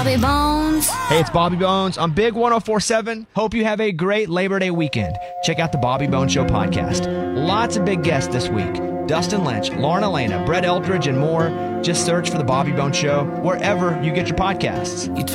Bobby Bones. Hey, it's Bobby Bones on Big 104.7. Hope you have a great Labor Day weekend. Check out the Bobby Bones Show podcast. Lots of big guests this week. Dustin Lynch, Lauren Elena, Brett Eldridge, and more. Just search for the Bobby Bones Show wherever you get your podcasts.